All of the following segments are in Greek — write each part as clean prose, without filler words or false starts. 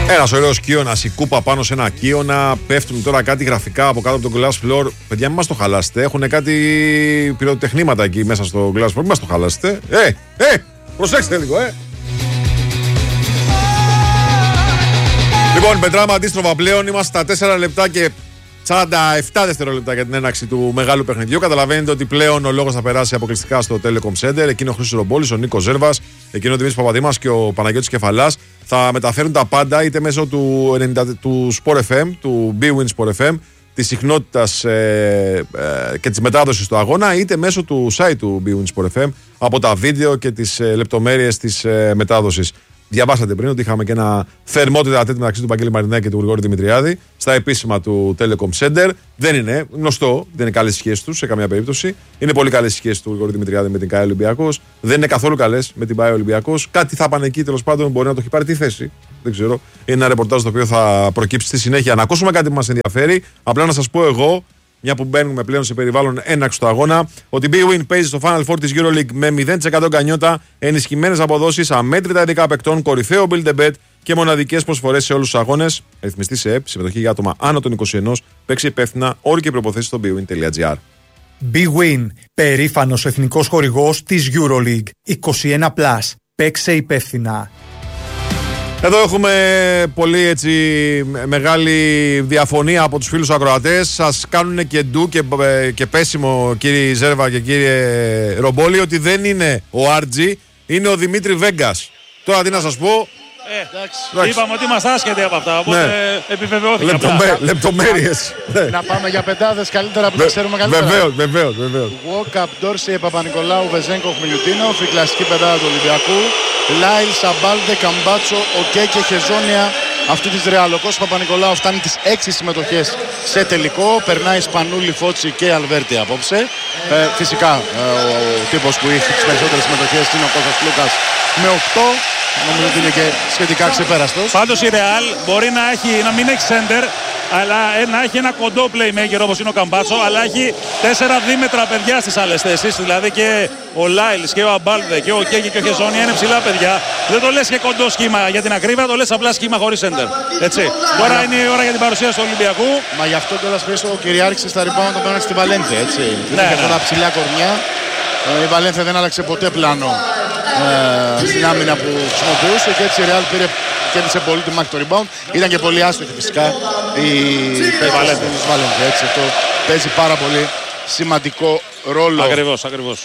Ένας ωραίος κύωνας, η κούπα πάνω σε ένα κύωνα. Πέφτουν τώρα κάτι γραφικά από κάτω από τον glass floor. Παιδιά, μην μας το χαλάσετε. Έχουν κάτι πυροτεχνήματα εκεί μέσα στο glass floor. Μην μας το χαλάσετε. Προσέξτε λίγο, Λοιπόν, μετράμε αντίστροφα πλέον. Είμαστε στα 4 λεπτά και 47 δευτερόλεπτα για την έναρξη του μεγάλου παιχνιδιού. Καταλαβαίνετε ότι πλέον ο λόγος θα περάσει αποκλειστικά στο Telecom Center. Εκείνο ο Χρήστος Ρομπόλης, ο Νίκος Ζέρβας, εκείνο ο Δημήτρης Παπαδήμας και ο Παναγιώτης Κεφαλάς θα μεταφέρουν τα πάντα είτε μέσω του Sport FM, του BWIN Sport FM, της συχνότητας και της μετάδοσης του αγώνα, είτε μέσω του site του BWIN Sport FM από τα βίντεο και τις λεπτομέρειες της μετάδοσης. Διαβάσατε πριν ότι είχαμε και ένα θερμότητα τέτοιο μεταξύ του Παγγέλη Μαρινάκη και του Γρηγόρη Δημητριάδη στα επίσημα του Telecom Center. Δεν είναι γνωστό, δεν είναι καλές σχέσεις τους σε καμία περίπτωση. Είναι πολύ καλές σχέσεις του Γρηγόρη Δημητριάδη με την ΚΑΕ Ολυμπιακός. Δεν είναι καθόλου καλές με την ΠΑΕ Ολυμπιακός. Κάτι θα πάνε εκεί, τέλος πάντων, μπορεί να το έχει πάρει τη θέση. Δεν ξέρω. Είναι ένα ρεπορτάζ το οποίο θα προκύψει στη συνέχεια. Να ακούσουμε κάτι που μας ενδιαφέρει. Απλά να σας πω εγώ, μια που μπαίνουμε πλέον σε περιβάλλον έναρξη του αγώνα, ότι η BWIN παίζει στο Final Four της EuroLeague με 0% γκανιότα, ενισχυμένες αποδόσεις, αμέτρητα ειδικά παικτών, κορυφαίο build the bet και μοναδικές προσφορές σε όλους τους αγώνες. Ρυθμιστή σε ΕΠ, συμμετοχή για άτομα άνω των 21, παίξει υπεύθυνα, όροι και προποθέσεις στο bwin.gr. BWIN, περήφανος εθνικός χορηγός της EuroLeague. 21+, παίξε υπεύθυνα. Εδώ έχουμε πολύ έτσι μεγάλη διαφωνία από τους φίλους ακροατές. Σας κάνουν και ντου και πέσιμο, κύριε Ζέρβα και κύριε Ρομπόλη, ότι δεν είναι ο RG, είναι ο Δημήτρη Βέγκας. Τώρα τι να σας πω. Εντάξει. Είπαμε ότι είμαστε άσχετοι από αυτά, οπότε επιβεβαιώθηκε. Λεπτομέρειες. Να πάμε για πεντάδες καλύτερα που τα ξέρουμε καλύτερα. Βεβαίως. Walkup, Ντόρσεϊ, Παπα-Νικολάου, Βεζέγκοφ, Μιλουτίνοφ, η κλασική πεντάδα του Ολυμπιακού. Λάιλ, Σαμπάλντε, Καμπάτσο, Οκέ και Χεζόνια αυτή της Ρεάλ. Ο Κώστας Παπα-Νικολάου φτάνει τις 6 συμμετοχές σε τελικό. Περνάει Σπανούλη, Φότσι και Αλβέρτη απόψε. Φυσικά ο τύπος που έχει τις περισσότερες συμμετοχές είναι ο Κώστας Λούκας με 8. Νομίζω ότι είναι και σχετικά ξεπέραστος. Πάντως η Real μπορεί να μην έχει center, αλλά να έχει ένα κοντό playmaker όπως είναι ο Καμπάτσο, αλλά έχει 4 δίμετρα παιδιά στις άλλες θέσεις. Δηλαδή και ο Λάιλς και ο Αμπάλδε και ο Κέγγι και ο Χεζόνια είναι ψηλά παιδιά. Δεν το λες και κοντό σχήμα για την ακρίβεια, το λες απλά σχήμα χωρίς center. Έτσι. Τώρα είναι η ώρα για την παρουσίαση του Ολυμπιακού. Μα γι' αυτό κιόλας πες ο Κυριάρχης στα rebound τον πέρασε στη Βαλένθια. Έτσι. Ναι, και αυτά τα ψηλά κορμιά. Η Βαλένθια δεν άλλαξε ποτέ πλάνο στην άμυνα που χρησιμοποιούσε και έτσι η Real κέρδισε πολύ τη μάχη το rebound. Ήταν και πολύ άστοχη φυσικά η Βαλένθια. Έτσι, αυτό παίζει πάρα πολύ σημαντικό ρόλο. Ακριβώς.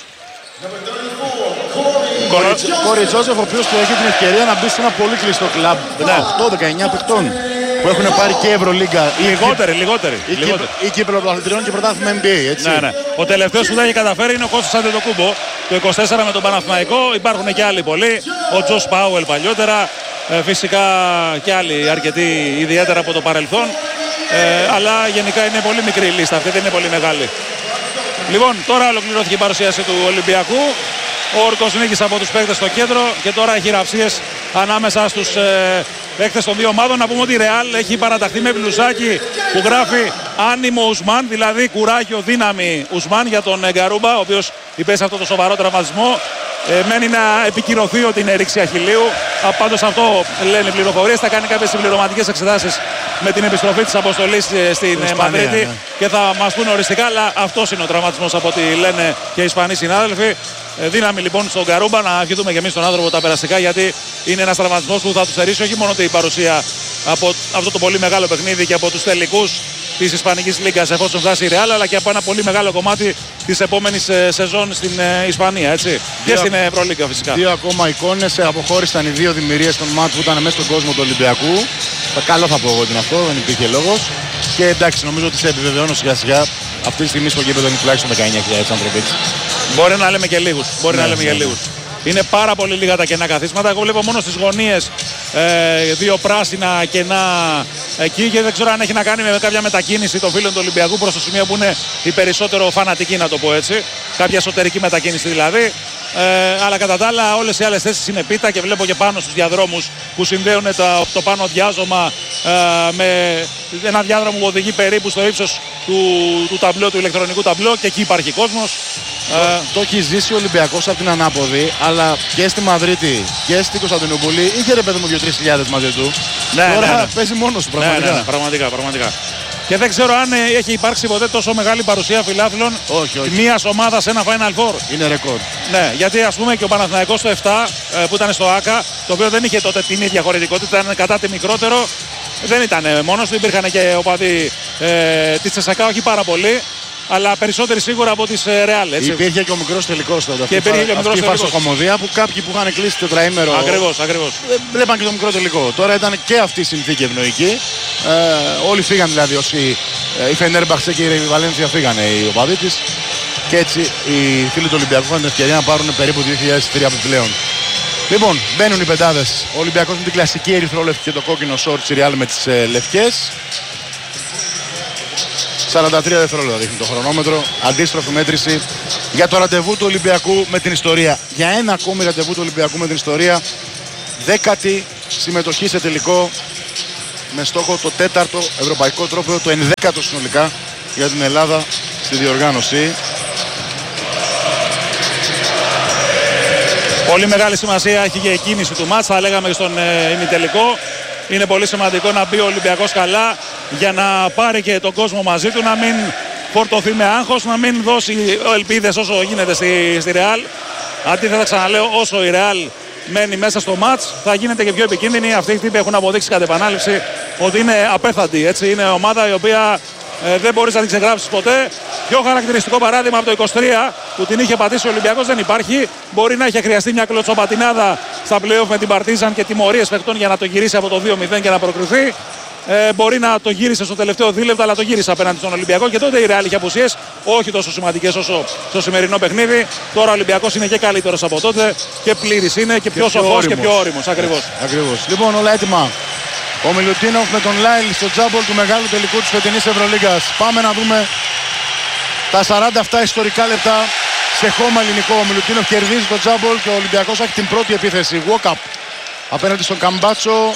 Κόρι Τζόσεφ, ο οποίος έχει την ευκαιρία να μπει σε ένα πολύ κλειστό κλαμπ 18-19 παιχτών που έχουν πάρει και Ευρωλίγκα. Λιγότεροι. Ή κύπελλο πρωταθλητριών και πρωτάθλημα NBA. Έτσι. Ναι. Ο τελευταίος που τα έχει καταφέρει είναι ο Κώστας Αντετοκούμπο. Το 24 με τον Παναθηναϊκό. Υπάρχουν και άλλοι πολλοί. Ο Τζος Πάουελ παλιότερα. Φυσικά και άλλοι αρκετοί ιδιαίτερα από το παρελθόν. Αλλά γενικά είναι πολύ μικρή η λίστα. Αυτή δεν είναι πολύ μεγάλη. Λοιπόν, τώρα ολοκληρώθηκε η παρουσίαση του Ολυμπιακού. Ο Όρκος νίκησε από τους παίκτες στο κέντρο και τώρα έχει ραψίες ανάμεσα στους παίκτες των δύο ομάδων. Να πούμε ότι η Real έχει παραταχθεί με μπλουζάκι που γράφει Άνιμο Ουσμάν, δηλαδή κουράγιο, δύναμη Ουσμάν για τον Γκαρούμπα, ο οποίος υπέστη αυτό το σοβαρό τραυματισμό. Μένει να επικυρωθεί ότι είναι ρήξη αχιλλείου. Πάντως αυτό λένε οι πληροφορίες. Θα κάνει κάποιες συμπληρωματικές εξετάσεις με την επιστροφή της αποστολής στην Μαδρίτη και θα μας πούνε οριστικά. Αλλά αυτός είναι ο τραυματισμός από ό,τι λένε και οι Ισπανοί συνάδελφοι. Δύναμη λοιπόν στον Γκαρούμπα, να ευχηθούμε και εμείς τον άνθρωπο τα περαστικά, γιατί είναι ένας τραυματισμός που θα του θερήσει όχι μόνο την παρουσία από αυτό το πολύ μεγάλο παιχνίδι και από τους τελικούς της Ισπανικής Λίγκας εφόσον φτάσει η Real, αλλά και από ένα πολύ μεγάλο κομμάτι της επόμενης σεζόν στην Ισπανία, έτσι. Και στην Ευρωλίγκα φυσικά. Δύο ακόμα εικόνες, αποχώρησαν οι δύο δημιουργίες των μάτς που ήταν μέσα στον κόσμο του Ολυμπιακού. Καλό θα πω εγώ ότι αυτό, δεν υπήρχε λόγος. Και εντάξει, νομίζω ότι σε επιβεβαιώνω σιγά σιγά αυτή τη στιγμή στο γήπεδο είναι τουλάχιστον 19.000 άνθρωποι. Μπορεί να λέμε και λίγους. Είναι πάρα πολύ λίγα τα κενά καθίσματα. Εγώ βλέπω μόνο στις γωνίες δύο πράσινα κενά εκεί και δεν ξέρω αν έχει να κάνει με κάποια μετακίνηση των φίλων του Ολυμπιακού προς το σημείο που είναι οι περισσότερο φανατικοί, να το πω έτσι. Κάποια εσωτερική μετακίνηση δηλαδή. Αλλά κατά τα άλλα όλες οι άλλες θέσεις είναι πίτα και βλέπω και πάνω στους διαδρόμους που συνδέουν το πάνω διάζωμα με ένα διάδρομο που οδηγεί περίπου στο ύψος του ταμπλό, του ηλεκτρονικού ταμπλό, και εκεί υπάρχει κόσμος. Το έχει ζήσει ο Ολυμπιακός από την ανάποδη, αλλά και στη Μαδρίτη και στην Κωνσταντινούπολη είχε ρε παιδί μου 2-3 μαζί του. Τώρα παίζει μόνος του πραγματικά. Ναι, πραγματικά. Και δεν ξέρω αν έχει υπάρξει ποτέ τόσο μεγάλη παρουσία φιλάθλων μιας ομάδας σε ένα Final Four. Είναι ρεκόρ. Ναι, γιατί ας πούμε και ο Παναθηναϊκός το 7 που ήταν στο ΆΚΑ, το οποίο δεν είχε τότε την ίδια χωρητικότητα, ήταν κατά τη μικρότερο. Δεν ήταν μόνος του, υπήρχαν και οπαδοί της Τσεσακά, όχι πάρα πολλοί, αλλά περισσότεροι σίγουρα από τις Ρεάλ. Υπήρχε και ο μικρός τελικός τότε. Και υπήρχε και ο μικρός τελικός. Αυτή η φαρσοκομωδία που κάποιοι που είχαν κλείσει τετραήμερο. Ακριβώς. Βλέπαν και το μικρό τελικό. Τώρα ήταν και αυτή η συνθήκη ευνοϊκή. Όλοι φύγαν δηλαδή. Όσοι η Φενέρμπαχτσε και η Βαλένθια φύγανε οι οπαδοί της. Και έτσι οι φίλοι του Ολυμπιακού είχαν την ευκαιρία να πάρουν περίπου 2.003 επιπλέον. Λοιπόν, μπαίνουν οι πεντάδες. Ο Ολυμπιακός με την κλασική ερυθρόλευκη και το κόκκινο σόρτ, η Ρεάλ με τις λευκές. 43 δευτερόλεπτα δείχνει το χρονόμετρο. Αντίστροφη μέτρηση για το ραντεβού του Ολυμπιακού με την ιστορία. Για ένα ακόμη ραντεβού του Ολυμπιακού με την ιστορία. 10η συμμετοχή σε τελικό με στόχο το 4ο ευρωπαϊκό τρόπαιο, το 11ο συνολικά για την Ελλάδα στη διοργάνωση. Πολύ μεγάλη σημασία έχει και η κίνηση του μάτς, θα λέγαμε και στον ημιτελικό. Είναι πολύ σημαντικό να μπει ο Ολυμπιακός καλά για να πάρει και τον κόσμο μαζί του, να μην φορτωθεί με άγχος, να μην δώσει ελπίδες όσο γίνεται στη Ρεάλ. Αντίθετα, ξαναλέω, όσο η Ρεάλ μένει μέσα στο μάτς θα γίνεται και πιο επικίνδυνη. Αυτοί οι τύποι έχουν αποδείξει κατ' επανάληψη ότι είναι απέθαντοι. Έτσι. Είναι ομάδα η οποία δεν μπορείς να την ξεγράψεις ποτέ. Πιο χαρακτηριστικό παράδειγμα από το 23 που την είχε πατήσει ο Ολυμπιακός δεν υπάρχει. Μπορεί να είχε χρειαστεί μια κλωτσοπατινάδα στα play-off με την Παρτίζαν και τιμωρίες παιχτών για να το γυρίσει από το 2-0 και να προκριθεί. Μπορεί να το γύρισε στο τελευταίο δίλεπτο, αλλά το γύρισε απέναντι στον Ολυμπιακό και τότε η Ρεάλ είχε απουσίες, όχι τόσο σημαντικές όσο στο σημερινό παιχνίδι. Τώρα ο Ολυμπιακός είναι και καλύτερος από τότε και πλήρης είναι και πιο σοφός και πιο όριμος. Ακριβώς. Λοιπόν, όλα έτοιμα. Ο Μιλουτίνοφ με τον Λάιλ στο τζάμπολ του μεγάλου τελικού της φετινής Ευρωλίγκας. Πάμε να δούμε τα 47 ιστορικά λεπτά σε χώμα ελληνικό. Ο Μιλουτίνοφ κερδίζει το τζάμπολ και ο Ολυμπιακός έχει την πρώτη επίθεση. Walk-up απέναντι στον Καμπάτσο.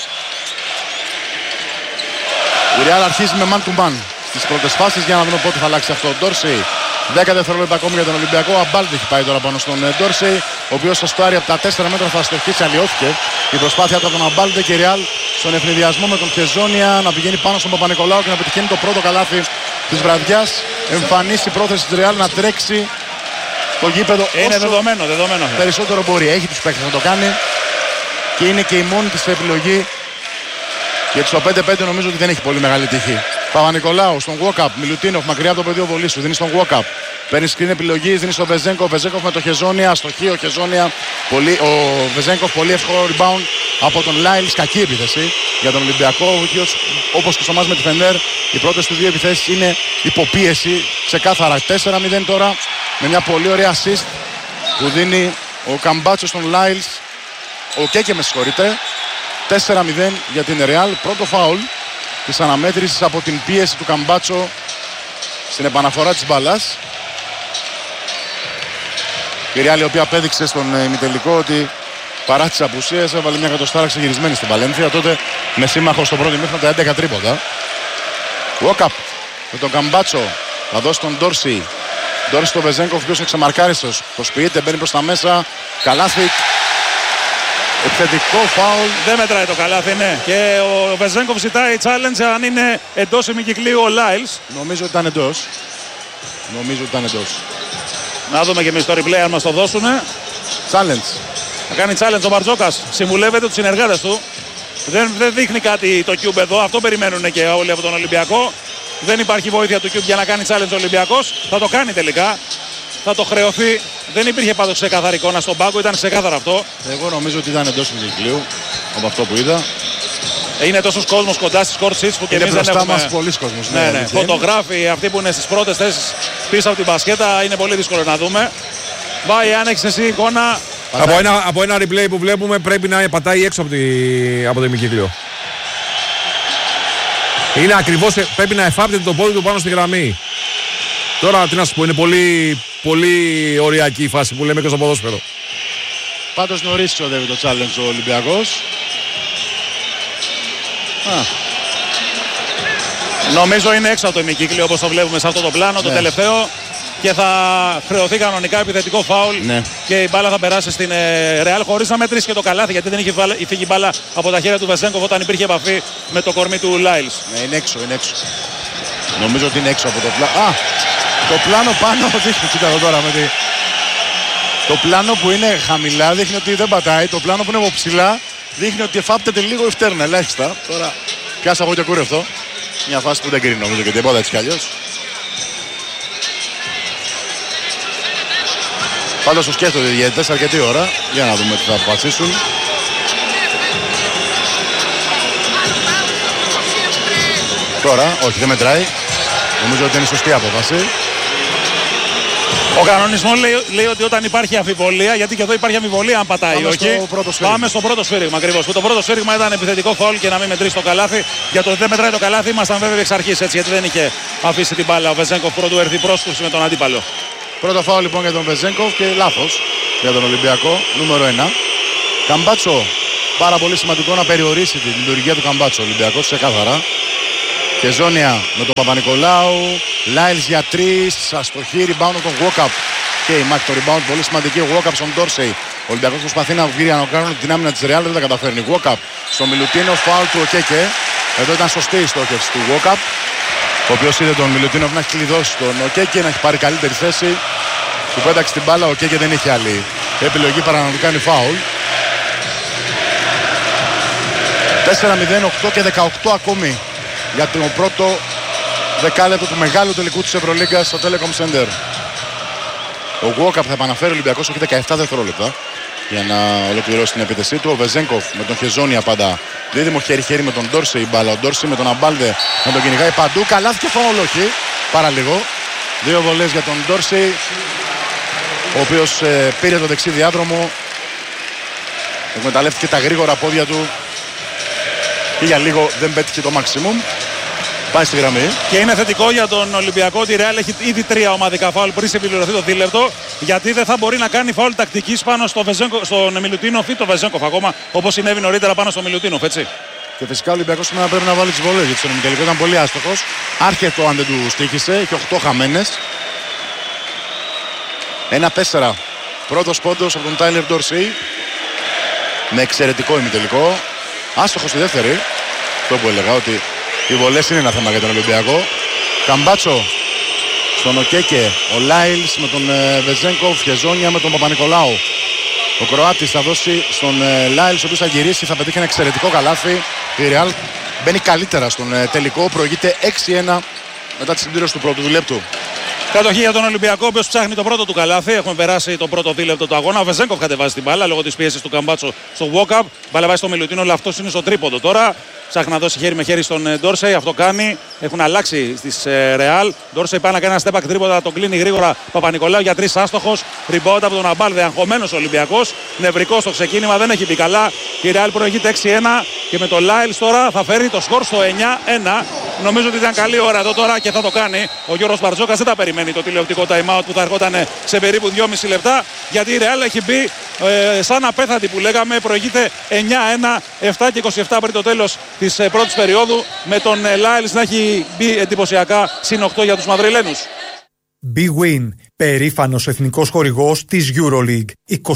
Η Real αρχίζει με man to man στις πρώτες φάσεις για να δούμε πότε θα αλλάξει αυτό. Ντόρσεϊ, 10 δευτερόλεπτα ακόμη για τον Ολυμπιακό. Αμπάλντ έχει πάει τώρα πάνω στον Ντόρσεϊ, ο οποίος θα στάρει από τα 4 μέτρα, θα στοχίσει, αλλοιώθηκε η προσπάθεια του από τον Αμπάλντ και η Real στον ευνηδιασμό με τον Χεζόνια να πηγαίνει πάνω στον Παπα-Νικολάου και να πετυχαίνει το πρώτο καλάθι της βραδιάς. Εμφανίσει η πρόθεση της Real να τρέξει το γήπεδο είναι δεδομένο. Περισσότερο μπορεί. Έχει τους παίκτες να το κάνει και είναι και η μόνη της επιλογή. Γιατί στο 5-5 νομίζω ότι δεν έχει πολύ μεγάλη τύχη. Παπα-Νικολάου στον walk-up. Μιλουτίνοφ μακριά από το πεδίο βολής σου. Δίνει στον walk-up. Παίρνει screen επιλογή, δίνει στον Βεζένκοφ. Βεζένκοφ με το Χεζόνια. Αστοχή ο Χεζόνια. Ο Βεζένκοφ πολύ εύκολο rebound από τον Λάιλ. Κακή επίθεση για τον Ολυμπιακό. Όπως και στο μάτς με τη Φενέρ, οι πρώτες του δύο επιθέσεις είναι υποπίεση. Ξεκάθαρα 4-0 τώρα με μια πολύ ωραία assist που δίνει ο Καμπάτσο στον Λάιλ. Ο Κέκε με συγχωρείτε. 4-0 για την Real. Πρώτο φάουλ της αναμέτρησης από την πίεση του Καμπάτσο στην επαναφορά της μπάλας. Η Real η οποία απέδειξε στον ημιτελικό ότι παρά τις απουσίες έβαλε μια εκατοστάρα ξεγυρισμένη στην Βαλένθια. Τότε με σύμμαχο στο πρώτο ημίχρονο τα 11 τρίποτα. Walk-up με τον Καμπάτσο. Θα δώσει τον Ντόρσι. Ντόρσι στο Βεζένκοφ, ο οποίος εξαμαρκάριστος. Προσποιείται, μπαίνει προς τα μέσα. Καλάθι. Επιθετικό φάουλ. Δεν μετράει το καλάθι, ναι. Και ο Βεζένκοφ ζητάει challenge αν είναι εντός ημικυκλίου ο Λάιλς. Νομίζω ότι ήταν εντός. Να δούμε και εμείς το replay αν μας το δώσουνε. Challenge. Θα κάνει challenge ο Μπαρτζόκας. Συμβουλεύεται τους συνεργάτες του. Δεν δείχνει κάτι το Cube εδώ. Αυτό περιμένουν και όλοι από τον Ολυμπιακό. Δεν υπάρχει βοήθεια του Cube για να κάνει challenge ο Ολυμπιακός. Θα το κάνει τελικά. Θα το χρεωθεί. Δεν υπήρχε πάντως ξεκάθαρη εικόνα στον πάγκο, ήταν ξεκάθαρο αυτό. Εγώ νομίζω ότι ήταν εντός του κυκλίου από αυτό που είδα. Είναι τόσος κόσμος κοντά στις court seats που και εμείς δεν έχουμε. Μας πολλής κόσμος. Ναι. Φωτογράφοι, αυτοί που είναι στις πρώτες θέσεις πίσω από την μπασκέτα, είναι πολύ δύσκολο να δούμε. Βάει, αν έχεις εσύ εικόνα. Από ένα replay που βλέπουμε πρέπει να πατάει έξω από το ημικύκλιο. Είναι ακριβώς, πρέπει να εφάπτεται το πόδι του πάνω στη γραμμή. Τώρα τι να σου πω, είναι πολύ ωριακή η φάση που λέμε και στο ποδόσφαιρο. Πάντως νωρίς ξοδεύει το challenge ο Ολυμπιακός. Νομίζω είναι έξω από το ημικύκλιο όπως το βλέπουμε σε αυτό το πλάνο. Το τελευταίο και θα χρεωθεί κανονικά επιθετικό φάουλ. Ναι. Και η μπάλα θα περάσει στην Real χωρίς να μετρήσει και το καλάθι, γιατί δεν είχε φύγει η μπάλα από τα χέρια του Βεζένκοφ όταν υπήρχε επαφή με το κορμί του Λάιλς. Ναι, είναι έξω, είναι έξω. Νομίζω ότι είναι έξω από το πλάνο. Α, το πλάνο πάνω δείχνει, κοίτα εδώ τώρα με τη... Το πλάνο που είναι χαμηλά δείχνει ότι δεν πατάει. Το πλάνο που είναι από ψηλά δείχνει ότι εφάπτεται λίγο η φτέρνα, ελάχιστα. Τώρα πιάσα εγώ και κούρευτο. Μια φάση που δεν κρίνει νομίζω και τίποτα έτσι κι αλλιώς. Πάντως το σκέφτονται οι διαιτητές αρκετή ώρα. Για να δούμε τι θα αποφασίσουν. Τώρα, όχι δεν μετράει. Νομίζω ότι είναι σωστή απόφαση. Ο κανονισμός λέει ότι όταν υπάρχει αμφιβολία, γιατί και εδώ υπάρχει αμφιβολία αν πατάει ή όχι. Πάμε στο πρώτο σφύριγμα ακριβώς. Που το πρώτο σφύριγμα ήταν επιθετικό φάουλ και να μην μετρήσει το καλάθι. Για το ότι δεν μετράει το καλάθι ήμασταν βέβαιοι εξ αρχής, έτσι, γιατί δεν είχε αφήσει την μπάλα ο Βεζένκοφ πρώτου έρθει πρόσκουση με τον αντίπαλο. Πρώτο φάουλ λοιπόν για τον Βεζένκοφ και λάθος για τον Ολυμπιακό, νούμερο 1. Καμπάτσο, πάρα πολύ σημαντικό να περιορίσει τη λειτουργία του Καμπάτσο. Ο Ολυμπιακός ξεκάθαρα. Χεζόνια με τον Παπα-Νικολάου. Λάιλς για 3. Αστοχή, rebound τον Walkup. Και η μάχη το rebound πολύ σημαντική. Ο Walkup στον Ντόρσεϊ. Ο Ολυμπιακός προσπαθεί να βγει να κάνουν την άμυνα της Real, δεν τα καταφέρνει. Walkup στον Μιλουτίνο, φάουλ του Οκέκε. Εδώ ήταν σωστή η στόχευση του Walkup, ο οποίος είδε τον Μιλουτίνο να έχει κλειδώσει τον Οκέκε, να έχει πάρει καλύτερη θέση. Του πέταξε την μπάλα, ο Οκέκε δεν είχε άλλη επιλογή παρά να του κάνει φάουλ. 4-0, 8 και 18 ακόμη για το πρώτο δεκάλεπτο του μεγάλου τελικού της Ευρωλίγκας στο Telecom Center. Ο Walkup θα επαναφέρει ο Ολυμπιακός, έχει 17 δευτερόλεπτα για να ολοκληρώσει την επίθεσή του. Ο Βεζένκοφ με τον Χεζόνια πάντα δίδυμο χέρι-χέρι με τον Ντόρσεϊ η μπάλα. Ο Ντόρσεϊ με τον Αμπάλδε να τον κυνηγάει παντού. Καλάθι και φάουλ όχι. Πάρα λίγο. Δύο βολές για τον Ντόρσεϊ, ο οποίος πήρε το δεξί διάδρομο. Εκμεταλλεύτηκε τα γρήγορα πόδια του και για λίγο δεν πέτυχε το maximum. Πάει στη γραμμή. Και είναι θετικό για τον Ολυμπιακό ότι η Real έχει ήδη 3 ομαδικά φάουλ πριν συμπληρωθεί το δίλεπτο. Γιατί δεν θα μπορεί να κάνει φάουλ τακτικής πάνω στον Μιλουτίνοφ ή το Βεζένκοφ ακόμα, όπως συνέβη νωρίτερα πάνω στο Μιλουτίνοφ, έτσι. Και φυσικά ο Ολυμπιακός σήμερα πρέπει να βάλει τις βολές, γιατί στον ημιτελικό ήταν πολύ άστοχος. Άρχεται αν δεν του στοίχησε, έχει 8 χαμένες. 1-4. Πρώτος πόντος από τον Τάιλερ Ντόρσεϊ. Με εξαιρετικό ημιτελικό. Άστοχος στη δεύτερη. Αυτό που έλεγα, ότι οι βολές είναι ένα θέμα για τον Ολυμπιακό. Καμπάτσο στον Οκέκε. Ο Λάιλς με τον Βεζένκοφ. Χεζόνια με τον Παπα-Νικολάου. Ο Κροάτης θα δώσει στον Λάιλς, ο οποίος θα γυρίσει, θα πετύχει ένα εξαιρετικό καλάθι. Η Real μπαίνει καλύτερα στον τελικό. Προηγείται 6-1 μετά τη συμπλήρωση του πρώτου διλέπτου. Κατοχή για τον Ολυμπιακό, ο οποίος ψάχνει το πρώτο του καλάθι. Έχουμε περάσει το πρώτο δίλεπτο του αγώνα. Ο Βεζένκοφ κατεβάζει την μπάλα λόγω της πίεσης του Καμπάτσο στο walk-up. Μπάλα βάζει στο Μιλουτίνο, αλλά αυτός είναι στο τρίποντο τώρα. Ψάχνει να δώσει χέρι με χέρι στον Ντόρσεϊ. Αυτό κάνει. Έχουν αλλάξει στις Real. Ντόρσεϊ πάει να κάνει ένα step back τρίποντα. Τον κλείνει γρήγορα Παπα-Νικολάου για 3 άστοχος. Rebound από τον Αμπάλδε. Αγχωμένος ο Ολυμπιακός. Νευρικός στο ξεκίνημα. Δεν έχει μπει καλά. Η Real προηγείται 6-1. Και με το Λάιλς τώρα θα φέρει το σκορ στο 9-1. Νομίζω ότι ήταν καλή ώρα εδώ τώρα και θα το κάνει. Ο Γιώργος Μπαρτζόκας δεν τα περιμένει το τηλεοπτικό time out που θα ερχόταν σε περίπου 2,5 λεπτά. Γιατί η Real έχει μπει σαν απέθαντη που λέγαμε. Προηγείται 9-1. 7 και 27 πριν το τέλος της πρώτης περίοδου. Με τον Λάιλς να έχει μπει εντυπωσιακά συν 8 για τους Μαδριλένους. Big Win. Περήφανος εθνικός χορηγός της EuroLeague.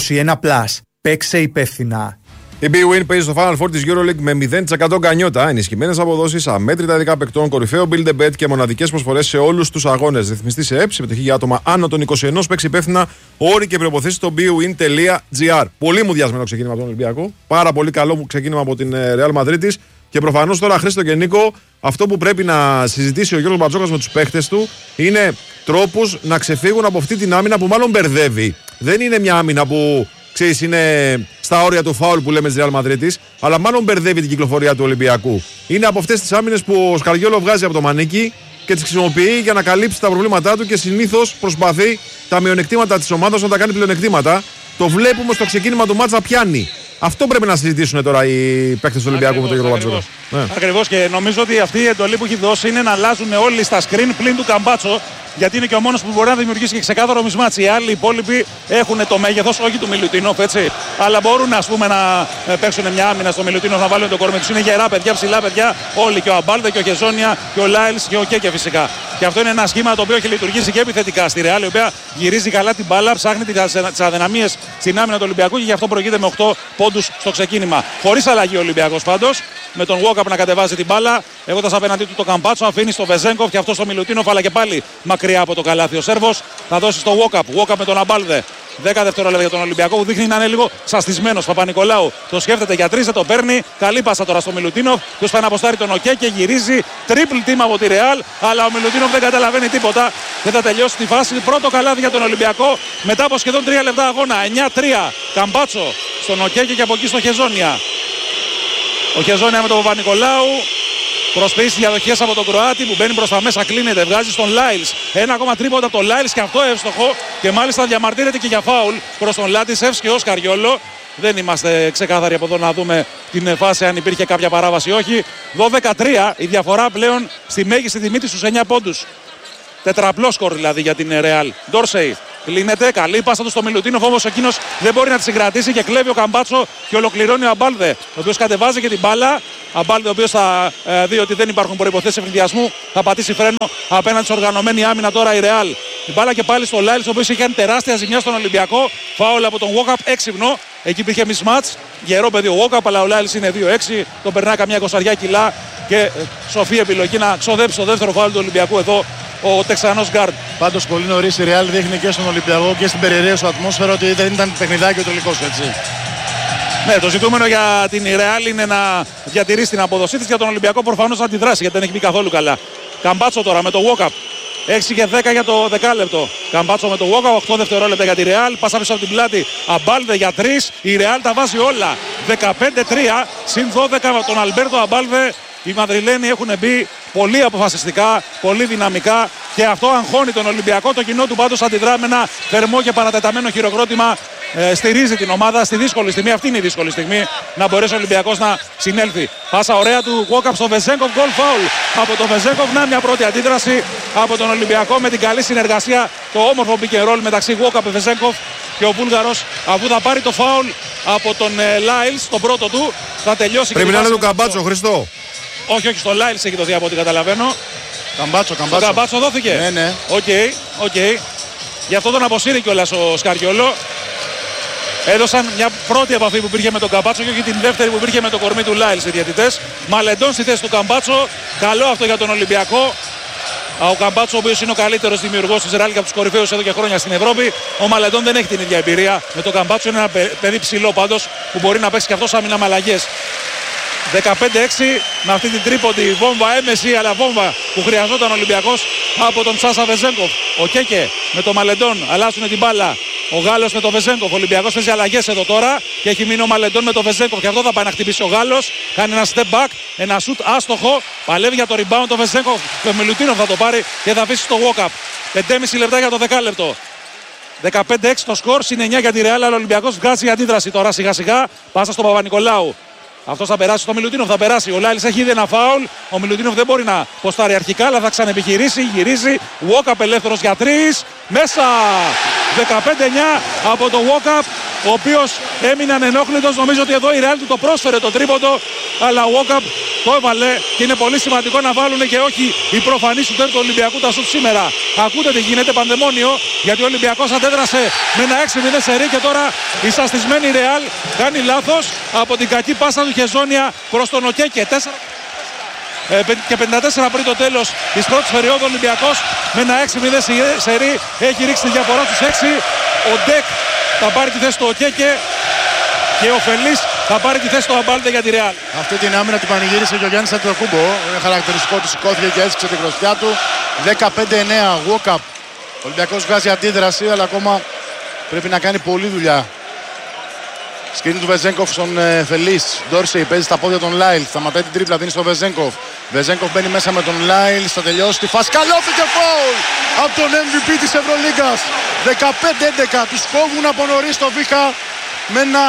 21+. Παίξε υπεύθυνα. Η BWIN παίζει στο Final Four της EuroLeague με 0% γκανιότα, ενισχυμένες αποδόσεις, αμέτρητα ειδικά παικτών, κορυφαίο build a bet και μοναδικές προσφορές σε όλους τους αγώνες. Ρυθμιστή σε ΕΠ, συμμετοχή για άτομα άνω των 21, παίξει υπεύθυνα, όροι και προϋποθέσεις στο bwin.gr. Πολύ μου διασμένο ξεκίνημα από τον Ολυμπιακό. Πάρα πολύ καλό μου ξεκίνημα από την Real Madrid. Και προφανώς τώρα, Χρήστο και Νίκο, αυτό που πρέπει να συζητήσει ο Γιώργος Μπαρτζόκας με τους παίχτες του είναι τρόπους να ξεφύγουν από αυτή την άμυνα που μάλλον μπερδεύει. Δεν είναι μια άμυνα που ξέρεις, είναι στα όρια του φάουλ που λέμε της Real Madrid, αλλά μάλλον μπερδεύει την κυκλοφορία του Ολυμπιακού. Είναι από αυτές τις άμυνες που ο Σκαριόλο βγάζει από το μανίκι και τις χρησιμοποιεί για να καλύψει τα προβλήματά του και συνήθως προσπαθεί τα μειονεκτήματα της ομάδας να τα κάνει πλεονεκτήματα. Το βλέπουμε στο ξεκίνημα του μάτσα πιάνει. Αυτό πρέπει να συζητήσουν τώρα οι παίκτες του Ολυμπιακού με τον Γιώργο Μπαρτζόκα. Ακριβώς, και νομίζω ότι αυτή η εντολή που έχει δώσει είναι να αλλάζουν όλοι στα screen πλην του Καμπάτσο. Γιατί είναι και ο μόνος που μπορεί να δημιουργήσει και ξεκάθαρο μισμάτσι. Οι άλλοι υπόλοιποι έχουν το μέγεθος, όχι του Μιλουτίνοφ, έτσι. Αλλά μπορούν ας πούμε, να παίξουν μια άμυνα στο Μιλουτίνοφ, να βάλουν το κορμί τους. Είναι γερά παιδιά, ψηλά παιδιά. Όλοι, και ο Αμπάλδε και ο Χεζόνια και ο Λάιλς και ο Κέκε φυσικά. Και αυτό είναι ένα σχήμα το οποίο έχει λειτουργήσει και επιθετικά στη Real, η οποία γυρίζει καλά την μπάλα, ψάχνει τις αδυναμίες στην άμυνα του Ολυμπιακού και γι' αυτό προηγείται με 8 πόντους στο ξεκίνημα. Χωρίς αλλαγή ο Ολυμπιακός πάντως, με τον Walkup να κατεβάζει την μπάλα, έχοντας απέναντί του το Καμπάτσο, αφήνει στο Βεζένκοφ και αυτό στο Μιλουτίνοφ, αλλά και πάλι μακριά από το καλάθι ο Σέρβος. Θα δώσει στο Walkup με τον Αμπάλδε. 10 δευτερόλεπτα για τον Ολυμπιακό που δείχνει να είναι λίγο σαστισμένος. Παπα-Νικολάου το σκέφτεται για 3, το παίρνει. Καλή πάσα τώρα στο Μιλουτίνοφ. Του πάει να αποστάρει τον ΟΚΕ και γυρίζει. Triple team από τη Real. Αλλά ο Μιλουτίνοφ δεν καταλαβαίνει τίποτα. Δεν θα τελειώσει τη φάση. Πρώτο καλάθι για τον Ολυμπιακό μετά από σχεδόν 3 λεπτά αγώνα. 9-3. Καμπάτσο στον ΟΚΕ και από εκεί στο Χεζόνια. Ο Χεζόνια με τον Παπα-Νικολάου. Προσποιήσει διαδοχές από τον Κροάτη που μπαίνει προς τα μέσα, κλείνεται, βγάζει στον Λάιλς. Ένα ακόμα τρίποντα από τον Λάιλς και αυτό εύστοχο. Και μάλιστα διαμαρτύρεται και για φάουλ προς τον Λάτισεφς και ο Σκαριόλο. Δεν είμαστε ξεκάθαροι από εδώ να δούμε την φάση αν υπήρχε κάποια παράβαση ή όχι. 12-3 η διαφορά πλέον στη μέγιστη τιμή της στους 9 πόντους. Τετραπλό σκορ δηλαδή για την Real. Ντόρσεϊ κλείνεται, καλή πάσα του στο Μιλουτίνοφ, όμως εκείνος δεν μπορεί να τη συγκρατήσει και κλέβει ο Καμπάτσο και ολοκληρώνει ο Αμπάλδε, ο οποίος κατεβάζει και την μπάλα. Αμπάλδε, ο οποίος θα δει ότι δεν υπάρχουν προϋποθέσεις ευνηδιασμού, θα πατήσει φρένο απέναντι σε οργανωμένη άμυνα τώρα η Real. Η μπάλα και πάλι στο Λάιλς, ο οποίος είχε κάνει τεράστια ζημιά στον Ολυμπιακό. Φάουλ από τον Walkup, έξυπνο. Εκεί υπήρχε mismatch. Γερό παιδί ο Walkup, αλλά ο Λάιλς είναι 2-6. Τον περνά καμιά 20 κιλά και σοφή επιλογή να ξοδέψει το δεύτερο φάουλ του Ολυμπιακού εδώ ο Τεξανός γκάρντ. Πάντως πολύ νωρίς η Real δείχνει και στον Ολυμπιακό και στην περιραίωση ατμόσφαιρα ότι δεν ήταν παιχνιδάκι ο τελικός, έτσι. Ναι, το ζητούμενο για την Real είναι να διατηρήσει την απόδοσή της, για τον Ολυμπιακό προφανώς να αντιδράσει γιατί δεν έχει μπει καθόλου καλά. Καμπάτσο τώρα με το Walkup. 6 και 10 για το δεκάλεπτο. Καμπάτσο με το Walkup, 8 δευτερόλεπτα για τη Real. Πάσα πίσω από την πλάτη. Αμπάλδε για 3. Η Real τα βάζει όλα. 15-3 συν 12 από τον Αλμπέρτο Αμπάλδε. Οι Μαδριλένοι έχουν μπει πολύ αποφασιστικά, πολύ δυναμικά και αυτό αγχώνει τον Ολυμπιακό. Το κοινό του πάντως αντιδρά με ένα θερμό και παρατεταμένο χειροκρότημα. Στηρίζει την ομάδα στη δύσκολη στιγμή. Αυτή είναι η δύσκολη στιγμή να μπορέσει ο Ολυμπιακός να συνέλθει. Πάσα ωραία του Walkup στο Βεζένκοφ. Γκολ φάουλ από τον Βεζένκοφ. Να μια πρώτη αντίδραση από τον Ολυμπιακό με την καλή συνεργασία. Το όμορφο pick and roll μεταξύ Walkup και Βεζένκοφ. Και ο Βούλγαρος, αφού θα πάρει το φάουλ από τον Λάιλς, τον πρώτο του, θα τελειώσει. Πρέπει να είναι του Καμπάτσο, Χριστό. Όχι, στο Λάιλς έχει δοθεί από ό,τι καταλαβαίνω. Καμπάτσο. Το Καμπάτσο δόθηκε. Ναι. Οκ. Γι' αυτό τον αποσύρει κιόλας ο Σκαριόλο. Έδωσαν μια πρώτη επαφή που υπήρχε με τον Καμπάτσο και όχι την δεύτερη που υπήρχε με το κορμί του Λάιλς οι διαιτητές. Μαλεντών στη θέση του Καμπάτσο. Καλό αυτό για τον Ολυμπιακό. Ο Καμπάτσο, ο οποίος είναι ο καλύτερος δημιουργός της Real και από τους κορυφαίους εδώ και χρόνια στην Ευρώπη. Ο Μαλεντών δεν έχει την ίδια εμπειρία με τον Καμπάτσο. Είναι ένα παιδί ψηλό πάντως που μπορεί να παίξει και αυτός άμυνα με αλλαγές. 15-6 με αυτή την τρίποντη βόμβα, έμεση αλλά βόμβα που χρειαζόταν ο Ολυμπιακός από τον Σάσα Βεζένκοφ. Ο Κέκε με τον Μαλεντών αλλάζουν την μπάλα. Ο Γάλλος με τον Βεζένκοφ. Ο Ολυμπιακός παίζει αλλαγές εδώ τώρα και έχει μείνει ο Μαλεντών με τον Βεζένκοφ. Και αυτό θα πάει να χτυπήσει ο Γάλλος. Κάνει ένα step back, ένα shoot άστοχο. Παλεύει για το rebound το Βεζένκοφ. Το Μιλουτίνοφ θα το πάρει και θα αφήσει το walk-up. 5,5 λεπτά για το δεκάλεπτο. 15-6 το σκορ, συν 9 για τη Real, αλλά ο Ολυμπιακός βγάζει αντίδραση τώρα σιγά σιγά. Πάσα στον Παπα-Νικολάου. Αυτός θα περάσει στο Μιλουτίνοφ, θα περάσει. Ο Λάιλς έχει ήδη ένα φάουλ. Ο Μιλουτίνοφ δεν μπορεί να ποστάρει αρχικά, αλλά θα ξανεπιχειρήσει. Γυρίζει. Walkup ελεύθερος για 3. Μέσα. 15-9 από το Walkup, ο οποίος έμεινε ανενόχλητος. Νομίζω ότι εδώ η Real του το πρόσφερε το τρίποντο, αλλά ο Walkup το έβαλε και είναι πολύ σημαντικό να βάλουν και όχι οι προφανείς σουτέρ του Ολυμπιακού τα σουτ σήμερα. Ακούτε τι γίνεται, πανδαιμόνιο, γιατί ο Ολυμπιακός αντέδρασε με ένα 6-0 σερί και τώρα η σαστισμένη Real κάνει λάθος από την κακή πάσα του Χεζόνια προς τον Οκέκε. 4 και 54 πριν το τέλος της πρώτης περίοδου, ο Ολυμπιακός με ένα 6-0 σερί έχει ρίξει τη διαφορά στους 6. Ο Ντεκ θα πάρει τη θέση του Οκέκε και ο Φελής θα πάρει τη θέση του Αμπάλτε για τη Real. Αυτή την άμυνα την πανηγύρισε και ο Γιάννης Αντετοκούμπο. Είναι χαρακτηριστικό του, σηκώθηκε και έσυξε την χρωστιά του. 15-9 walk-up. Ο Ολυμπιακός βγάζει αντίδραση, αλλά ακόμα πρέπει να κάνει πολλή δουλειά. Σκρίνει του Βεζένκοφ στον Φελής. Ντόρσεϊ παίζει στα πόδια των Λάιλ. Σταματάει την τρίπλα, δίνει στο Βεζένκοφ. Βεζένκοφ μπαίνει μέσα με τον Λάιλ. Θα τελειώσει τη φάση. Καλώθηκε φάουλ από τον MVP της Ευρωλίγκας. 15-11. Τους κόβουν από νωρίς το Βίχα με ένα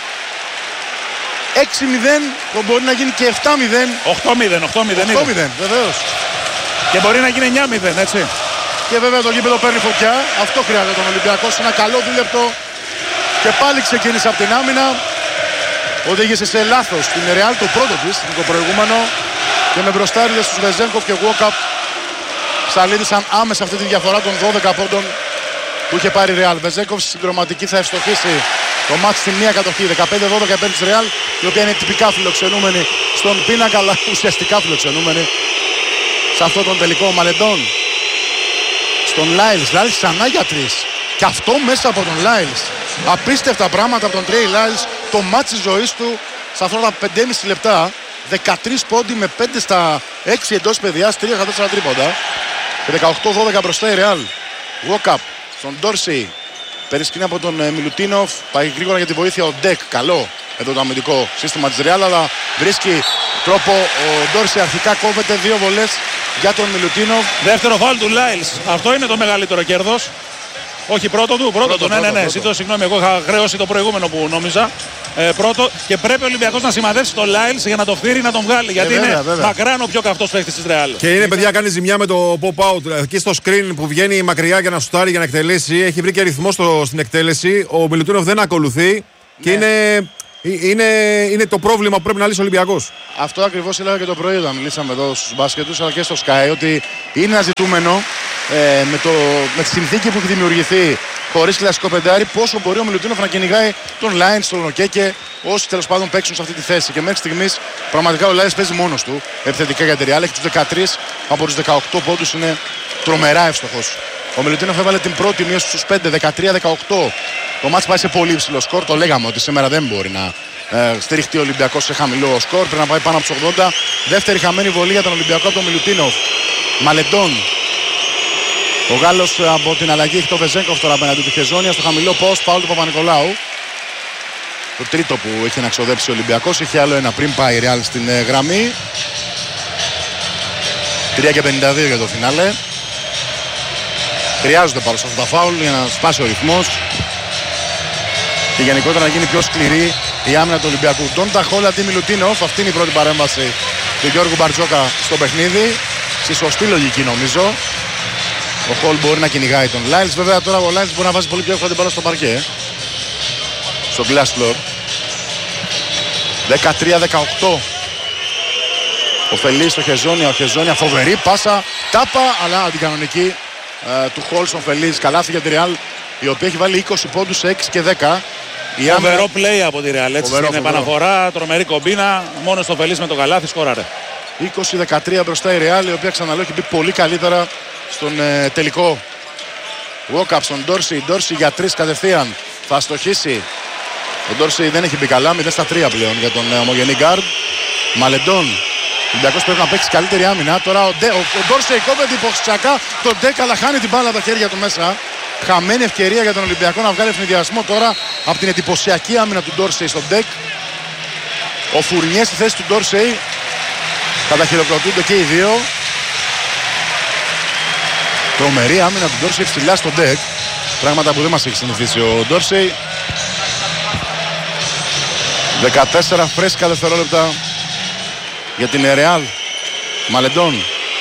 6-0. Που μπορεί να γίνει και 7-0. 8-0. Βεβαίως. Και μπορεί να γίνει 9-0, έτσι. Και βέβαια το γήπεδο παίρνει φωτιά. Αυτό χρειάζεται τον Ολυμπιακό. Ένα καλό δίλεπτο. Και πάλι ξεκίνησε από την άμυνα. Οδήγησε σε λάθος την Real το πρώτο της, το προηγούμενο. Και με μπροστάριδες στους Βεζένκοφ και Walkup ψαλίδησαν άμεσα αυτή τη διαφορά των 12 πόντων που είχε πάρει η Real. Βεζέγκοφ στη συμπληρωματική θα ευστοχίσει το μάτς στη μία κατοχή. 15-12 υπέρ της Real, η οποία είναι τυπικά φιλοξενούμενη στον πίνακα, αλλά ουσιαστικά φιλοξενούμενη σε αυτό τον τελικό. Μαλεντών στον Λάιλς. Λάιλς ξανά για 3. Και αυτό μέσα από τον Λάιλς. Απίστευτα πράγματα από τον Τρέι Λάιλς. Το μάτς της ζωής του σε αυτά τα 5,5 λεπτά. 13 πόντι με 5 στα 6 εντός παιδιάς, 3 στα 4 τρίποντα. Και 18-12 μπροστά η Real. Walk-up στον Ντόρσεϊ. Περισκηνή από τον Μιλουτίνοφ. Πάει γρήγορα για τη βοήθεια ο Ντεκ. Καλό εδώ το αμυντικό σύστημα της Real, αλλά βρίσκει τρόπο. Ο Ντόρσεϊ αρχικά κόβεται 2 βολές για τον Μιλουτίνοφ. Δεύτερο φάουλ του Λάιλς. Αυτό είναι το μεγαλύτερο κέρδος. Όχι πρώτο του, πρώτο του. Ναι. Ζητώ συγγνώμη, εγώ είχα χρέωση το προηγούμενο που νόμιζα. Πρώτο, και πρέπει ο Ολυμπιακός να σημαδεύσει τον Λάιλς για να το φύρει να τον βγάλει. Γιατί είναι μακράν ο πιο καυτός παίκτης της Real. Και είναι, παιδιά, κάνει ζημιά με το pop-out. Εκεί στο screen που βγαίνει μακριά για να σουτάρει, για να εκτελέσει. Έχει βρει και ρυθμό στην εκτέλεση. Ο Μιλουτίνοφ δεν ακολουθεί. Και είναι το πρόβλημα που πρέπει να λύσει ο Ολυμπιακός. Αυτό ακριβώς έλεγα και το πρωί όταν μιλήσαμε εδώ στους μπάσκετους, αλλά και στο Sky, ότι είναι ένα ζητούμενο με τη συνθήκη που έχει δημιουργηθεί χωρίς κλασικό πεντάρι, πόσο μπορεί ο Μιλουτίνοφ να κυνηγάει τον Λάιλς, τον Οκέκε, όσοι τέλος πάντων παίξουν σε αυτή τη θέση. Και μέχρι στιγμής πραγματικά ο Λάιλς παίζει μόνος του επιθετικά για τη Real. Έχει τους 13 από τους 18 πόντους, είναι τρομερά εύστοχος. Ο Μιλουτίνοφ έβαλε την πρώτη μείωση στους 5, 13-18. Το μάτς πάει σε πολύ υψηλό σκορ. Το λέγαμε ότι σήμερα δεν μπορεί να στηριχτεί ο Ολυμπιακός σε χαμηλό σκορ. Πρέπει να πάει πάνω από τους 80. Δεύτερη χαμένη βολή για τον Ολυμπιακό από τον Μιλουτίνοφ. Μαλεντών. Ο Γάλλος από την αλλαγή έχει το Βεζέγκοφ τώρα απέναντι του Χεζόνια. Στο χαμηλό post, φάουλ του Παπα-Νικολάου. Το τρίτο που έχει να ξοδέψει ο Ολυμπιακός. Έχει άλλο ένα πριν πάει η Real στην γραμμή. 3:52 για το φινάλε. Χρειάζονται πάνω σε αυτά τα φάουλ για να σπάσει ο ρυθμός και γενικότερα να γίνει πιο σκληρή η άμυνα του Ολυμπιακού. Ντόντα Χόλ αντί Μιλουτίνοφ. Αυτή είναι η πρώτη παρέμβαση του Γιώργου Μπαρτζόκα στο παιχνίδι. Στη σωστή λογική νομίζω. Ο Χόλ μπορεί να κυνηγάει τον Λάιλς. Βέβαια τώρα ο Λάιλς μπορεί να βάζει πολύ πιο εύκολα την μπάλα στο παρκέ. Στο glass floor. 13-18. Ο Φελής στο Χεζόνια. Ο Χεζόνια φοβερή πάσα. Τάπα, αλλά αντικανονική του Χόλ στον Φελής. Καλάθι για τη Real, η οποία έχει βάλει 20 πόντους σε 6 και 10. Φοβερό play από τη Real. Έτσι στην επαναφορά, τρομερή κομπίνα. Μόνο στο Φελής με το καλάθι σκοράρε. 20-13 μπροστά η Real, η οποία ξαναλέω έχει μπει πολύ καλύτερα στον τελικό. Walk-up στον Ντόρσεϊ. Ντόρσεϊ για 3 κατευθείαν. Θα στοχίσει. Ο Ντόρσεϊ δεν έχει μπει καλά. 0 στα 3 πλέον για τον ομογενή γκάρντ. Μαλεντών. Ο Ολυμπιακός πρέπει να παίξει καλύτερη άμυνα. Τώρα ο Ντόρσεϊ κόβεται υποξιακά τον Ντεκ, αλλά χάνει την μπάλα από τα χέρια του μέσα. Χαμένη ευκαιρία για τον Ολυμπιακό να βγάλει ευνηδιασμό τώρα από την εντυπωσιακή άμυνα του Ντόρσεϊ στον Ντεκ. Ο Φουρνιέ στη θέση του Ντόρσεϊ. Καταχειροκροτούνται και οι δύο. Τρομερή άμυνα του Ντόρσεϊ ψηλά στον Ντεκ. Πράγματα που δεν μας έχει συνηθίσει ο Ντόρσεϊ. 14 φρέσκα δευτερόλεπτα για την Real. Μαλεντών.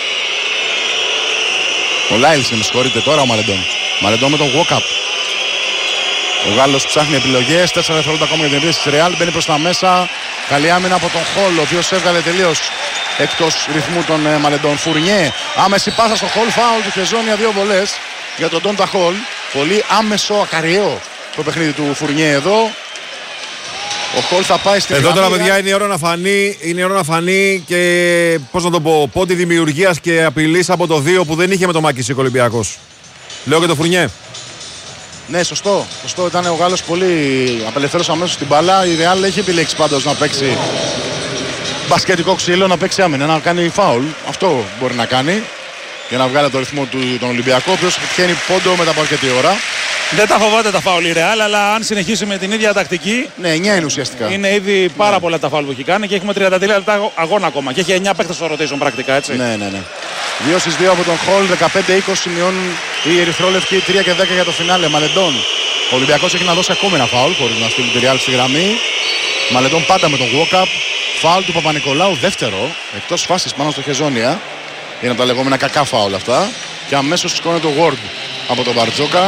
Ο Λάιλς με συγχωρείτε τώρα ο Μαλεντών. Μαλεντών με τον walk-up. Ο Γάλλος ψάχνει επιλογές. 4 δευτερόλεπτα ακόμα για την επίθεση της Real. Μπαίνει προς τα μέσα. Καλή άμυνα από τον Χολ, ο οποίος έβγαλε τελείως εκτός ρυθμού τον Μαλεντών. Φουρνιέ. Άμεση πάσα στο Χολ. Φάουλ του Χεζόνια. 2 βολές για τον Ντόντα Χολ. Πολύ άμεσο, ακαριαίο το παιχνίδι του Φουρνιέ εδώ. Ο Χολ θα πάει στην εδώ τώρα, παιδιά, είναι η ώρα να φανεί, και πώς να το πω, πόντι δημιουργίας και απειλής από το 2 που δεν είχε με το Μάκησικ Ολυμπιακός. Λέω και το Φουρνιέ. Ναι, σωστό. Ήταν ο Γάλλος πολύ απελευθέρωσε αμέσως την μπάλα. Η Real έχει επιλέξει πάντως να παίξει μπασκετικό ξύλο, να παίξει άμυνα, να κάνει φάουλ. Αυτό μπορεί να κάνει για να βγάλει το ρυθμό του τον Ολυμπιακό, ο οποίος πηγαίνει πόντο μετά από αρκετή ώρα. Δεν τα φοβάται τα φάουλ η Real, αλλά αν συνεχίσει με την ίδια τακτική. Ναι, 9 είναι ουσιαστικά. Είναι ήδη πάρα πολλά τα φάουλ που έχει κάνει και έχουμε 33 λεπτά αγώνα ακόμα. Και έχει 9 παίκτες στο rotation πρακτικά, έτσι. Ναι. 2 στις 2 από τον Χολ, 15-20 μειώνουν οι ερυθρόλευκοι, 3 και 10 για το φινάλε. Μαλεντών. Ο Ολυμπιακός έχει να δώσει ακόμη ένα φάουλ χωρίς να στείλει τη Real στη γραμμή. Μαλεντών πάντα με τον walk-up. Φάουλ του Παπα-Νικολάου, δεύτερο, εκτός φάσης πάνω στο Χεζόνια. Είναι από τα λεγόμενα κακά φάουλ αυτά. Και αμέσως σηκώνεται το Ward από τον Μπαρτζόκα.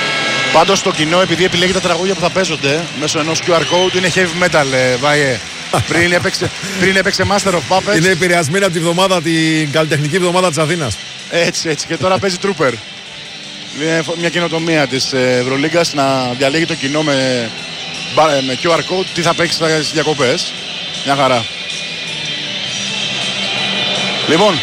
Πάντως το κοινό, επειδή επιλέγει τα τραγούδια που θα παίζονται μέσω ενός QR code, είναι heavy metal, Βάιε. πριν έπαιξε Master of Puppets. Είναι επηρεασμένη από την καλλιτεχνική εβδομάδα της Αθήνας. Έτσι. Και τώρα παίζει Trooper. Είναι μια καινοτομία της Ευρωλίγκας να διαλέγει το κοινό με QR code τι θα παίξει στις διακοπές. Μια χαρά. Λοιπόν,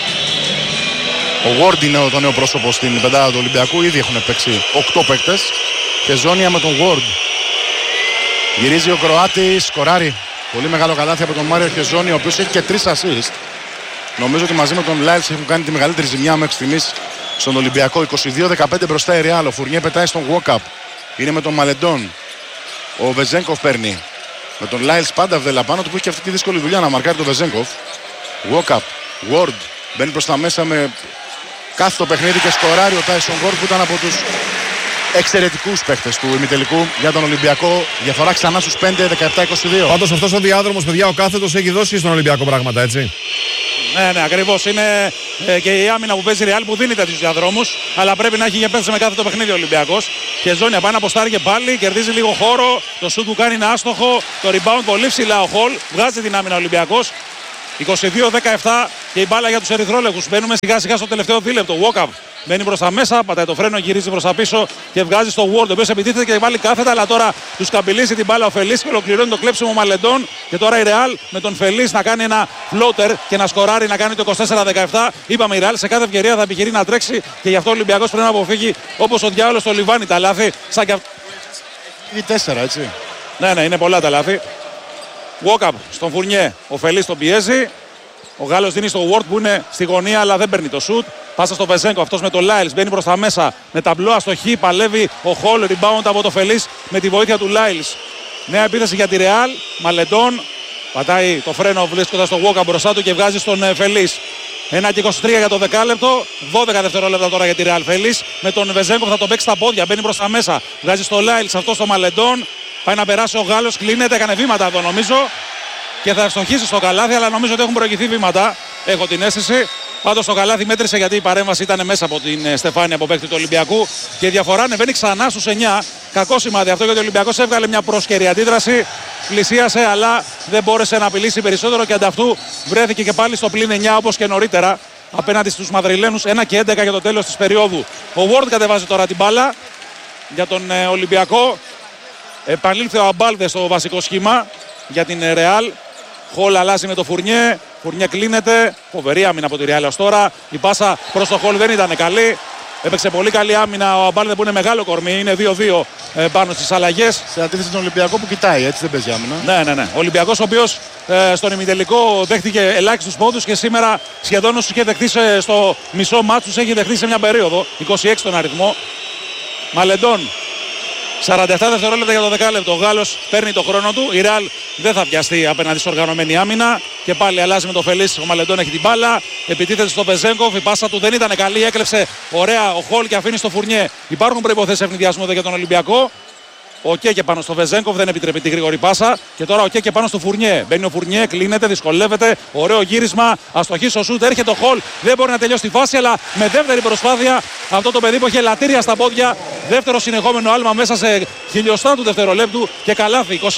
ο Ward είναι το νέο πρόσωπο στην πεντάδα του Ολυμπιακού. Ήδη έχουν παίξει 8 παίκτες. Και ζώνια με τον Ward. Γυρίζει ο Κροάτης, σκοράρει. Πολύ μεγάλο καλάθι από τον Μάριο Χεζόνι, ο οποίος έχει και 3 assist. Νομίζω ότι μαζί με τον Λάιλς έχουν κάνει τη μεγαλύτερη ζημιά μέχρι στιγμής στον Ολυμπιακό. 22-15 μπροστά η Ρεάλ. Ο Φουρνιέ πετάει στον walk-up. Είναι με τον Μαλεντόν. Ο Βεζένκοφ παίρνει. Με τον Λάιλς πάντα βδέλα πάνω του που έχει και αυτή τη δύσκολη δουλειά να μαρκάρει τον Βεζένκοφ. Walk-up. Ward μπαίνει προς τα μέσα με κάθετο παιχνίδι και σκοράρει ο Τάισον Ward που ήταν από τους εξαιρετικούς παίχτες του ημιτελικού για τον Ολυμπιακό. Διαφορά ξανά στους 5, 17-22. Πάντως αυτός ο διάδρομος, παιδιά, ο κάθετος έχει δώσει στον Ολυμπιακό πράγματα, έτσι. Ναι, ακριβώς. Είναι και η άμυνα που παίζει η Real που δίνει τέτοιους διαδρόμους. Αλλά πρέπει να έχει και παίξει με κάθετο παιχνίδι ο Ολυμπιακός. Και ζώνια πάει να αποστάρει και πάλι, κερδίζει λίγο χώρο. Το σουτ που κάνει είναι άστοχο. Το rebound πολύ ψηλά ο Χολ. Βγάζει την άμυνα ο Ολυμπιακός. 22-17 και η μπάλα για τους ερυθρόλεγους. Μπαίνουμε σιγά σιγά στο τελευταίο δίλεπτο. Walk-up μπαίνει προς τα μέσα, πατάει το φρένο, γυρίζει προς τα πίσω και βγάζει στο Ward, ο οποίος επιτίθεται και βάλει κάθετα. Αλλά τώρα τους καμπυλίζει την μπάλα ο Φελής και ολοκληρώνει το κλέψιμο Μαλεντών. Και τώρα η Real με τον Φελής να κάνει ένα floater και να σκοράρει, να κάνει το 24-17. Είπαμε η Real σε κάθε ευκαιρία θα επιχειρεί να τρέξει και γι' αυτό ο Ολυμπιακός πρέπει να αποφύγει όπως ο διάολος στο Λιβάνι τα λάθη. Σαν και... Είναι 4, έτσι. Ναι, είναι πολλά τα λάθη. Walk-up στον Φουρνιέ. Ο Φελής τον πιέζει. Ο Γάλλος δίνει στο Ward που είναι στη γωνία αλλά δεν παίρνει το shoot. Πάσα στο Βεζένκο. Αυτός με το Λάιλς μπαίνει προς τα μέσα. Με ταμπλό αστοχή. Παλεύει ο Χολ. Rebound από το Φελής με τη βοήθεια του Λάιλς. Νέα επίθεση για τη Real. Μαλεντών. Πατάει το φρένο βρίσκοντας το Walk-up μπροστά του και βγάζει στον Φελής. 1-23 για το δεκάλεπτο. 12 δευτερόλεπτα τώρα για τη Real. Φελής με τον Βεζένκο θα τον παίξει στα πόδια. Μπαίνει προς τα μέσα. Βγάζει στο Λάιλς. Αυτό στο Μαλεντών. Πάει να περάσει ο Γάλλος, κλείνεται, έκανε βήματα εδώ νομίζω και θα ευστοχίσει στο καλάθι, αλλά νομίζω ότι έχουν προηγηθεί βήματα. Έχω την αίσθηση. Πάντως το καλάθι μέτρησε γιατί η παρέμβαση ήταν μέσα από την Στεφάνια από παίκτη του Ολυμπιακού και η διαφορά ανεβαίνει ξανά στους 9. Κακό σημάδι αυτό γιατί ο Ολυμπιακός έβγαλε μια πρόσκαιρη αντίδραση. Πλησίασε αλλά δεν μπόρεσε να απειλήσει περισσότερο και ανταυτού βρέθηκε και πάλι στο πλήν 9 όπως και νωρίτερα απέναντι στους Μαδριλένους. 1 και 11 για το τέλος της περίοδου. Ο Ward κατεβάζει τώρα την μπάλα για τον Ολυμπιακό. Επανήλθε ο Αμπάλδε στο βασικό σχήμα για την Real. Χολ αλλάζει με το Φουρνιέ. Φουρνιέ κλείνεται. Φοβερή άμυνα από τη Real ως τώρα. Η πάσα προς το Χολ δεν ήταν καλή. Έπαιξε πολύ καλή άμυνα ο Αμπάλδε που είναι μεγάλο κορμί. Είναι 2-2 πάνω στις αλλαγές. Σε αντίθεση τον Ολυμπιακό που κοιτάει, έτσι δεν παίζει άμυνα. Ναι. Ο Ολυμπιακός ο οποίος στον ημιτελικό δέχτηκε ελάχιστους πόντους και σήμερα σχεδόν όσους είχε δεχτεί στο μισό μάτς τους έχει δεχτεί σε μια περίοδο. 26 τον αριθμό. Μαλεντών. 47 δευτερόλεπτα για το δεκάλεπτο. Ο Γάλλος παίρνει το χρόνο του. Η Real δεν θα πιαστεί απέναντι στην οργανωμένη άμυνα. Και πάλι αλλάζει με το Φελής. Ο Μαλεντών έχει την μπάλα. Επιτίθεται στο Βεζένκοφ. Η πάσα του δεν ήταν καλή. Έκλεψε ωραία ο Χολ και αφήνει στο Φουρνιέ. Υπάρχουν προϋποθέσεις ευνηδιασμού εδώ για τον Ολυμπιακό. Ο Κέκε πάνω στο Βεζένκοφ δεν επιτρέπει τη γρήγορη πάσα. Και τώρα ο Κέκε πάνω στο Φουρνιέ. Μπαίνει ο Φουρνιέ, κλείνεται, δυσκολεύεται. Ωραίο γύρισμα. Αστοχή στο σούτ. Έρχεται ο Χολ. Δεν μπορεί να τελειώσει τη φάση. Αλλά με δεύτερη προσπάθεια αυτό το παιδί που έχει ελαττήρια στα πόδια. Δεύτερο συνεχόμενο άλμα μέσα σε χιλιοστά του δευτερολέπτου. Και καλάθι. 26-19.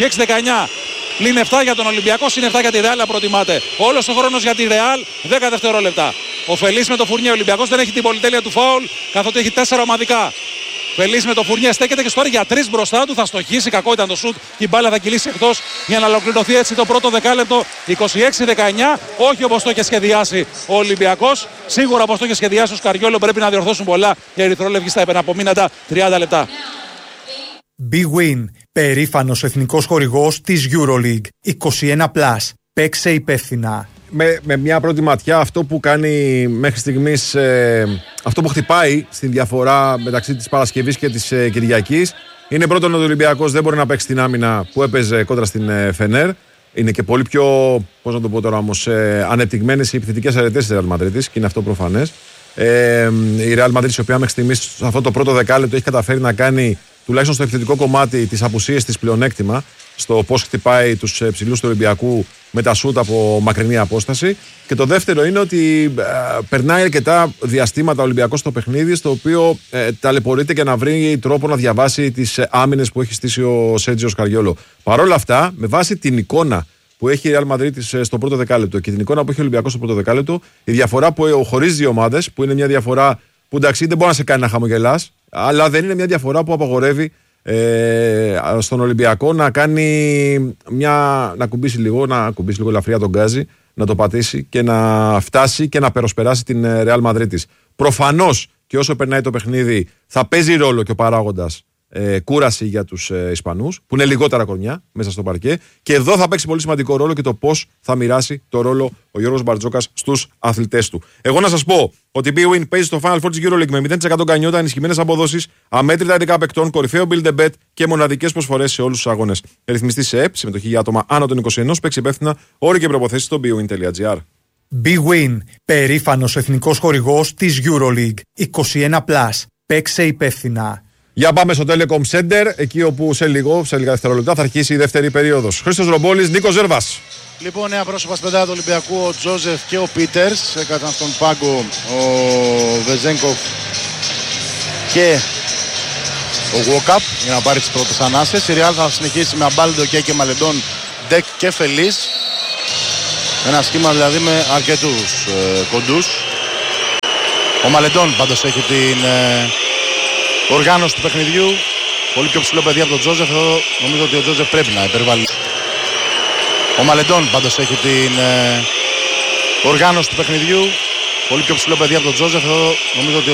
Πλην 7 για τον Ολυμπιακό, συν 7 για τη Real. Προτιμάται. Όλος ο χρόνος για τη Real. 10 δευτερόλεπτα. Ο Φελής με το Φουρνιέ. Ο Ολυμπιακός δεν έχει την πολυτέλεια του φάουλ. Καθότι έχει 4 ομαδικά. Φελής με το Φουρνιέ στέκεται και στο για 3 μπροστά του. Θα στοχίσει. Κακό ήταν το σουτ. Και η μπάλα θα κυλήσει εκτός για να ολοκληρωθεί έτσι το πρώτο δεκάλεπτο. 26-19. Όχι όπως το είχε σχεδιάσει ο Ολυμπιακός. Σίγουρα όπως το είχε σχεδιάσει ο Σκαριόλο. Πρέπει να διορθώσουν πολλά. Οι ερυθρόλευκοι στα επεναπομείναντα 30 λεπτά. Big Win. Περήφανος εθνικός χορηγός της EuroLeague. 21+. Παίξε υπεύθυνα. Με μια πρώτη ματιά αυτό που κάνει μέχρι στιγμής, αυτό που χτυπάει στη διαφορά μεταξύ της Παρασκευής και της Κυριακής είναι πρώτον ότι ο Ολυμπιακός δεν μπορεί να παίξει την άμυνα που έπαιζε κόντρα στην Φενέρ. Είναι και πολύ πιο, πώς να το πω τώρα όμως, ανεπτυγμένες οι επιθετικές αρετές της Real Madrid και είναι αυτό προφανές. Η Real Madrid, η οποία μέχρι στιγμής σε αυτό το πρώτο δεκάλεπτο έχει καταφέρει να κάνει τουλάχιστον στο επιθετικό κομμάτι τις απουσίες της πλεονέκτημα στο πώς χτυπάει τους ψηλούς του Ολυμπιακού με τα σούτ από μακρινή απόσταση. Και το δεύτερο είναι ότι περνάει αρκετά διαστήματα ο Ολυμπιακός στο παιχνίδι, στο οποίο ταλαιπωρείται και να βρει τρόπο να διαβάσει τις άμυνες που έχει στήσει ο Σέρτζιο Σκαριόλο. Παρ' όλα αυτά, με βάση την εικόνα που που έχει η Real Madrid στο πρώτο δεκάλεπτο και την εικόνα που έχει ο Ολυμπιακός στο πρώτο δεκάλεπτο, η διαφορά που χωρίζει δύο ομάδες, που είναι μια διαφορά που εντάξει δεν μπορεί να σε κάνει να χαμογελάς, αλλά δεν είναι μια διαφορά που απαγορεύει στον Ολυμπιακό να κάνει να κουμπίσει λίγο ελαφριά τον γκάζι, να το πατήσει και να φτάσει και να περοσπεράσει την Real Madrid της. Προφανώς και όσο περνάει το παιχνίδι θα παίζει ρόλο και ο παράγοντας κούραση για τους Ισπανούς, που είναι λιγότερα κορμιά μέσα στο παρκέ, και εδώ θα παίξει πολύ σημαντικό ρόλο και το πώς θα μοιράσει το ρόλο ο Γιώργος Μπαρτζόκας στους αθλητές του. Εγώ να σας πω ότι η BWIN παίζει στο Final Four της EuroLeague με 0% γκανιότα, ενισχυμένες αποδόσεις, αμέτρητα ειδικά παικτών, κορυφαίο build a bet και μοναδικές προσφορές σε όλους τους αγώνες. Ρυθμιστή σε ΕΠ, συμμετοχή για άτομα άνω των 21, παίξει υπεύθυνα, όροι και προποθέσεις στο bwin.gr. BWIN, περήφανος εθνικός χορηγός της EuroLeague. 21+. Παίξε υπεύθυνα. Για πάμε στο Telecom Center, εκεί όπου σε λίγα δευτερόλεπτα θα αρχίσει η δεύτερη περίοδος. Χρήστος Ρομπόλης, Νίκος Ζέρβας. Λοιπόν, νέα πρόσωπα στην πεντάδα του Ολυμπιακού, ο Τζόζεφ και ο Πίτερς. Έκανα στον πάγκο ο Βεζένκοφ και ο Γουόκαπ για να πάρει τις πρώτες ανάσες. Η Real θα συνεχίσει με Αμπάλντο και Μαλεντόν, Ντεκ και Φελής. Ένα σχήμα δηλαδή με αρκετούς κοντούς. Ο Μαλεντόν πάντως έχει την οργάνωση του παιχνιδιού. Πολύ πιο ψηλό παιδί από τον Τζόζεφ. Εδώ νομίζω ότι ο Τζόζεφ πρέπει να υπερβάλλει. Ο Μαλεντόν πάντως έχει την οργάνωση του παιχνιδιού. Πολύ πιο ψηλό παιδί από τον Τζόζεφ. Εδώ νομίζω ότι